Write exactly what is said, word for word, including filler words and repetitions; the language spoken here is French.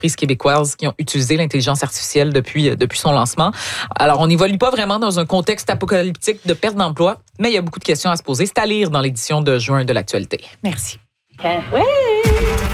entreprises québécoises qui ont utilisé l'intelligence artificielle depuis, depuis son lancement. Alors, on n'évolue pas vraiment dans un contexte apocalyptique de perte d'emploi, mais il y a beaucoup de questions à se poser. C'est à lire dans l'édition de juin de l'Actualité. Merci. Oui.